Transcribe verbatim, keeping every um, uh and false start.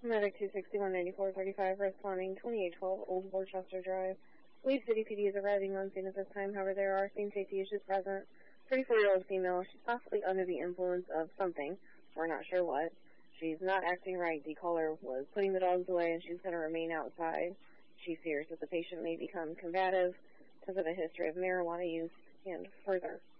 Medic two sixty-one ninety-four thirty-five responding twenty-eight twelve Old Worcester Drive. Lead City P D is arriving on scene at this time. However, there are same safety issues present. thirty-four-year-old female. She's possibly under the influence of something. We're not sure what. She's not acting right. The caller was putting the dogs away, and she's going to remain outside. She fears that the patient may become combative because of a history of marijuana use and further